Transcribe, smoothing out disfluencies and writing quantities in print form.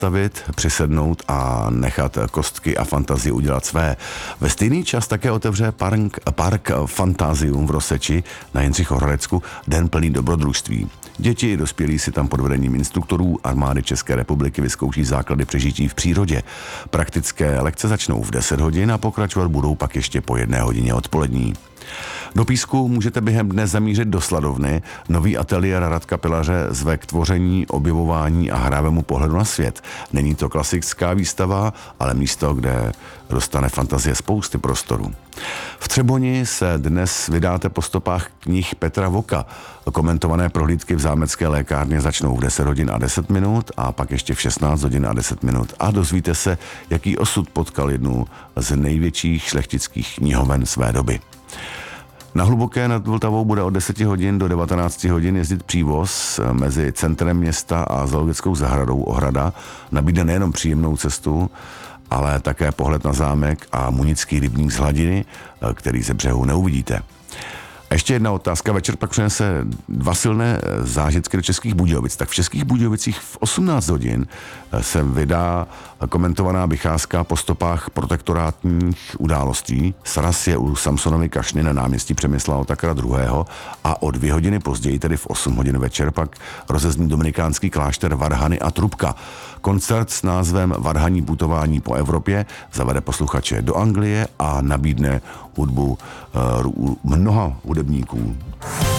zastavit, přisednout a nechat kostky a fantazii udělat své. Ve stejný čas také otevře park Fantázium v Roseči na Jindřichohradecku den plný dobrodružství. Děti i dospělí si tam pod vedením instruktorů Armády České republiky vyzkouší základy přežití v přírodě. Praktické lekce začnou v 10 hodin a pokračovat budou pak ještě po 1 hodině odpolední. Do Písku můžete během dne zamířit do Sladovny. Nový ateliér Radka Pilaře zve k tvoření, objevování a hravému pohledu na svět. Není to klasická výstava, ale místo, kde dostane fantazie spousty prostoru. V Třeboni se dnes vydáte po stopách knih Petra Voka. Komentované prohlídky v zámecké lékárně začnou v 10 hodin a 10 minut a pak ještě v 16 hodin a 10 minut. A dozvíte se, jaký osud potkal jednu z největších šlechtických knihoven své doby. Na Hluboké nad Vltavou bude od 10 hodin do 19 hodin jezdit přívoz mezi centrem města a zoologickou zahradou Ohrada. Nabídne nejenom příjemnou cestu, ale také pohled na zámek a munický rybník z hladiny, který ze břehu neuvidíte. A ještě jedna otázka. Večer pak přinese 2 silné zážitky do Českých Budějovic. Tak v Českých Budějovicích v 18 hodin se vydá komentovaná vycházka po stopách protektorátních událostí. Sraz je u Samsonovy kašny na náměstí Přemysla Otakara II. A o 2 hodiny později, tedy v 8 hodin večer, pak rozezní dominikánský klášter Varhany a Trubka. Koncert s názvem Varhaní putování po Evropě zavede posluchače do Anglie a nabídne hudbu mnoha hudebníků.